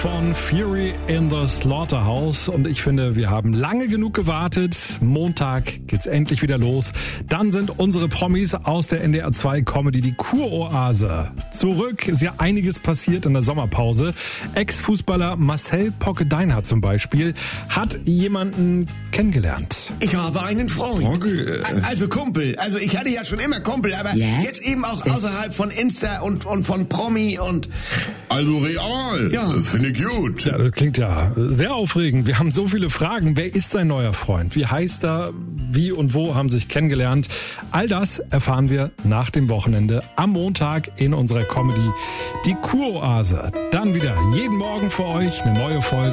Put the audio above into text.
Von Fury in the Slaughterhouse und ich finde, wir haben lange genug gewartet. Montag geht's endlich wieder los. Dann sind unsere Promis aus der NDR 2 Comedy die Kuroase zurück. Ist ja einiges passiert in der Sommerpause. Ex-Fußballer Marcel Pocke-Deinhardt zum Beispiel hat jemanden kennengelernt. Ich habe einen Freund. Also Kumpel. Also ich hatte ja schon immer Kumpel, aber jetzt eben auch außerhalb von Insta und von Promi und... Also real. Ja. Finde ich gut. Ja, das klingt ja sehr aufregend. Wir haben so viele Fragen. Wer ist sein neuer Freund? Wie heißt er? Wie und wo haben sich kennengelernt? All das erfahren wir nach dem Wochenende am Montag in unserer Comedy Die Kuroase. Dann wieder jeden Morgen für euch eine neue Folge.